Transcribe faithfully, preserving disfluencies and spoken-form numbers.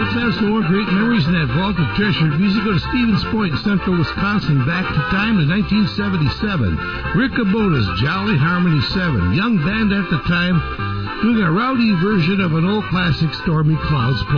Let's have some more great memories in that vault of treasured music. Go to Stevens Point in central Wisconsin, back to time to nineteen seventy-seven. Rick Kubota's Jolly Harmony seven, young band at the time, doing a rowdy version of an old classic, Stormy Clouds.